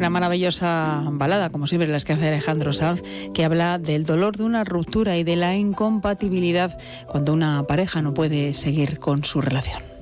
Una maravillosa balada, como siempre, las que hace Alejandro Sanz, que habla del dolor de una ruptura y de la incompatibilidad cuando una pareja no puede seguir con su relación.